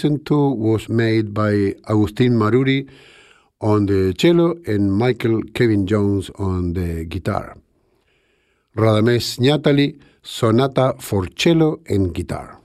listened to was made by Agustin Maruri on the cello and Michael Kevin Jones on the guitar. Radamés Ñátali, Sonata for Cello and Guitar.